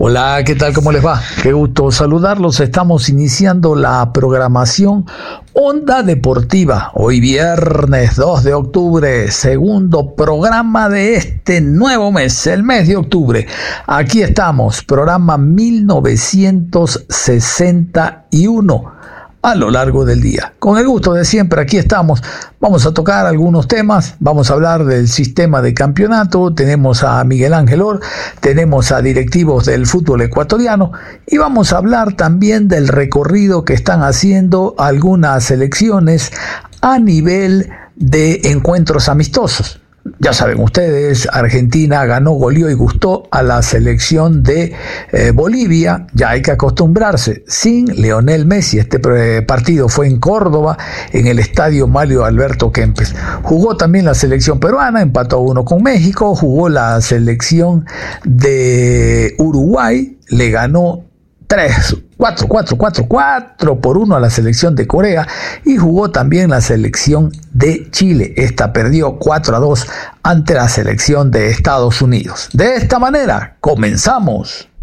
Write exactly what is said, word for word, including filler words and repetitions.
Hola, ¿qué tal? ¿Cómo les va? Qué gusto saludarlos. Estamos iniciando la programación Onda Deportiva. Hoy viernes dos de octubre, segundo programa de este nuevo mes, el mes de octubre. Aquí estamos, programa mil novecientos sesenta y uno. A lo largo del día. Con el gusto de siempre, aquí estamos. Vamos a tocar algunos temas, vamos a hablar del sistema de campeonato, tenemos a Miguel Ángel Or, tenemos a directivos del fútbol ecuatoriano y vamos a hablar también del recorrido que están haciendo algunas selecciones a nivel de encuentros amistosos. Ya saben ustedes, Argentina ganó, goleó y gustó a la selección de eh, Bolivia. Ya hay que acostumbrarse. Sin Lionel Messi, este partido fue en Córdoba, en el estadio Mario Alberto Kempes. Jugó también la selección peruana, empató uno con México. Jugó la selección de Uruguay, le ganó tres, cuatro, cuatro, cuatro, cuatro por uno a la selección de Corea y jugó también la selección de Chile. Esta perdió cuatro a dos ante la selección de Estados Unidos. De esta manera, comenzamos.